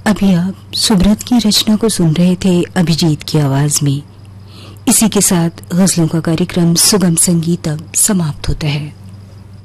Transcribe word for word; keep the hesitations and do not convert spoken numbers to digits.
अभी आप सुब्रत की रचना को सुन रहे थे अभिजीत की आवाज में। इसी के साथ गजलों का कार्यक्रम सुगम संगीत अब समाप्त होता है।